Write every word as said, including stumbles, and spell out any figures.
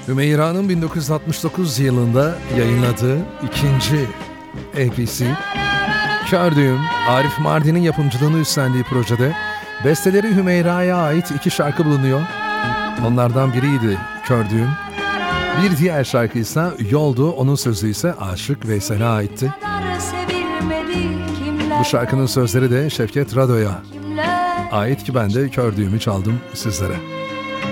Hümeyra'nın bin dokuz yüz altmış dokuz yılında yayınladığı ikinci E P C, Kördüğüm, Arif Mardin'in yapımcılığını üstlendiği projede besteleri Hümeyra'ya ait iki şarkı bulunuyor. Onlardan biriydi Kördüğüm. Bir diğer şarkı ise Yoldu, onun sözü ise Aşık Veysel'e aitti. Bu şarkının sözleri de Şevket Rado'ya ait ki ben de Kördüğüm'ü çaldım sizlere.